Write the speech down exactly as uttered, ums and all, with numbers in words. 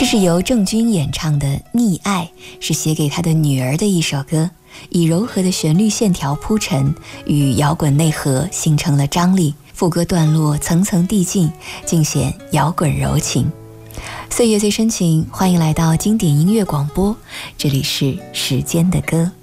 是由郑钧演唱的《溺爱》，是写给他的女儿的一首歌，以柔和的旋律线条铺陈，与摇滚内核形成了张力，副歌段落层层递进，尽显摇滚柔情。岁月最深情，欢迎来到经典音乐广播，这里是时间的歌。